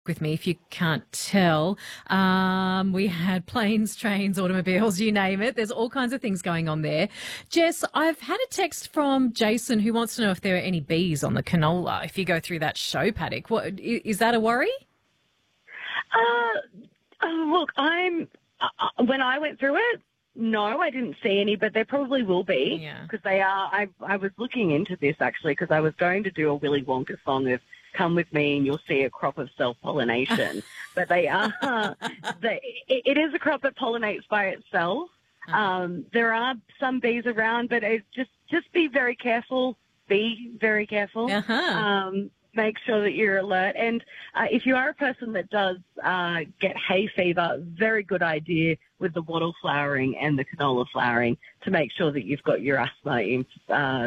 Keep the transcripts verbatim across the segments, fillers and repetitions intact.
with me, if you can't tell. Um, we had planes, trains, automobiles, you name it. There's all kinds of things going on there. Jess, I've had a text from Jason who wants to know if there are any bees on the canola if you go through that show paddock. What, is that a worry? Uh, uh, look, I'm uh, when I went through it, no, I didn't see any, but there probably will be because Yeah. they are. I I was looking into this actually because I was going to do a Willy Wonka song of "Come with me and you'll see a crop of self-pollination," but they are. They, it, it is a crop that pollinates by itself. Um, there are some bees around, but it just just be very careful. Be very careful. Uh-huh. Um, make sure that you're alert. And uh, if you are a person that does uh, get hay fever, very good idea with the wattle flowering and the canola flowering to make sure that you've got your asthma in, uh,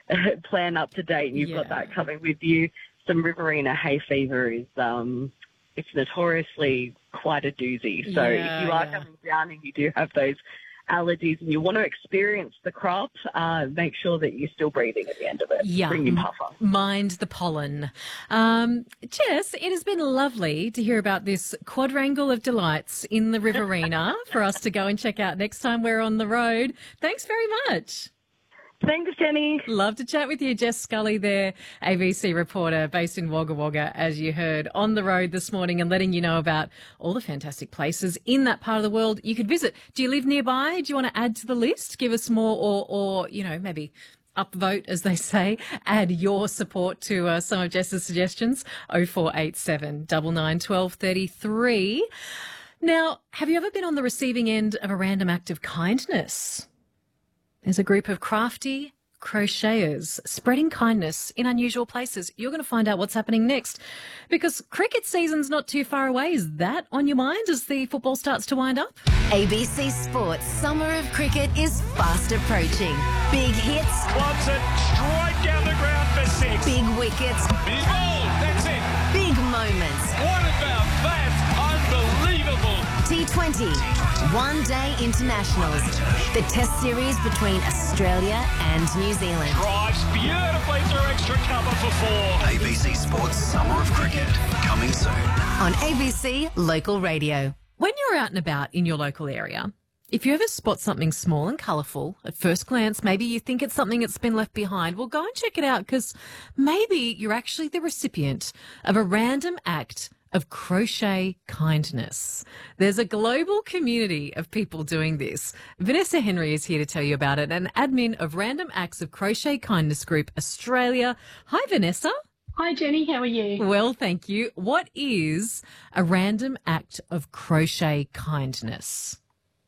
plan up to date and you've Yeah. got that coming with you. Some Riverina hay fever is um, it's notoriously quite a doozy. So Yeah, if you are yeah. coming down and you do have those allergies and you want to experience the crop, uh, make sure that you're still breathing at the end of it. Yeah. Bring your puffer. Mind the pollen. Um, Jess, it has been lovely to hear about this quadrangle of delights in the Riverina for us to go and check out next time we're on the road. Thanks very much. Thanks, Jenny. Love to chat with you. Jess Scully there, A B C reporter based in Wagga Wagga, as you heard, on the road this morning and letting you know about all the fantastic places in that part of the world you could visit. Do you live nearby? Do you want to add to the list? Give us more or, or you know, maybe upvote, as they say, add your support to uh, some of Jess's suggestions. oh four eight seven, nine nine, one two three three. Now, have you ever been on the receiving end of a random act of kindness? There's a group of crafty crocheters spreading kindness in unusual places. You're going to find out what's happening next because cricket season's not too far away. Is that on your mind as the football starts to wind up? A B C Sports Summer of Cricket is fast approaching. Big hits, Wants it straight down the ground for six. big wickets, He's bowled. That's it. big moments. What about that? Unbelievable. T twenty, one-day internationals. The test series between Australia and New Zealand. Drives beautifully through extra cover for four. A B C Sports Summer of Cricket, coming soon. On A B C Local Radio. When you're out and about in your local area, if you ever spot something small and colourful, at first glance, maybe you think it's something that's been left behind, well, go and check it out because maybe you're actually the recipient of a random act of crochet kindness. There's a global community of people doing this. Vanessa Henry is here to tell you about it, an admin of Random Acts of Crochet Kindness Group Australia. Hi, Vanessa. Hi, Jenny. How are you? Well, thank you. What is a random act of crochet kindness?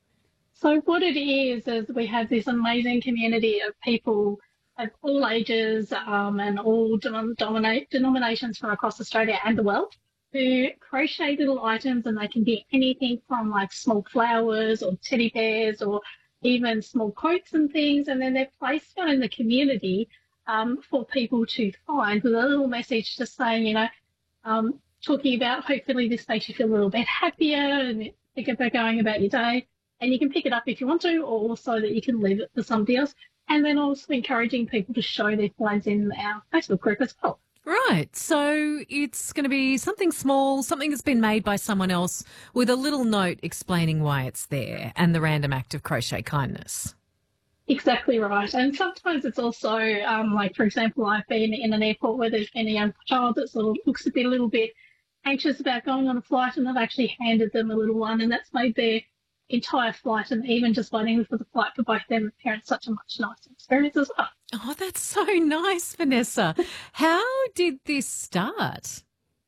So what it is, is we have this amazing community of people of all ages um, and all denom- dominate, denominations from across Australia and the world who crochet little items, and they can be anything from like small flowers or teddy bears or even small coats and things, and then they're placed out in the community um, for people to find with a little message just saying, you know, um, talking about hopefully this makes you feel a little bit happier and think about going about your day. And you can pick it up if you want to, or also that you can leave it for somebody else. And then also encouraging people to show their finds in our Facebook group as well. Right. So it's going to be something small, something that's been made by someone else with a little note explaining why it's there and the random act of crochet kindness. Exactly right. And sometimes it's also um, like, for example, I've been in an airport where there's been a young child that sort of looks a bit, a little bit anxious about going on a flight, and I've actually handed them a little one, and that's made their entire flight and even just waiting for the flight for both them and parents such a much nicer experience as well. Oh, that's so nice, Vanessa. How did this start?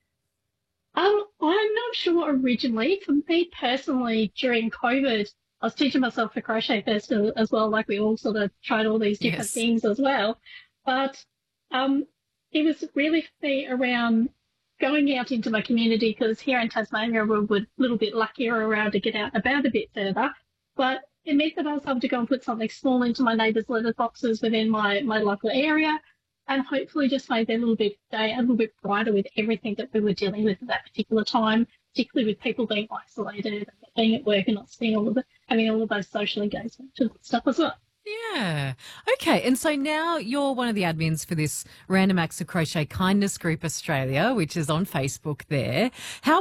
Um, I'm not sure originally. For me personally, during COVID, I was teaching myself for crochet first as well, like we all sort of tried all these different Yes. things as well. But um, it was really for me around going out into my community, because here in Tasmania we were a little bit luckier around to get out and about a bit further. But it meant that I was able to go and put something small into my neighbours' litter boxes within my, my local area, and hopefully just made their little bit day a little bit brighter with everything that we were dealing with at that particular time, particularly with people being isolated, being at work and not seeing all of the, having all of those social engagement and stuff as well. Yeah. Okay. And so now you're one of the admins for this Random Acts of Crochet Kindness Group Australia, which is on Facebook there. How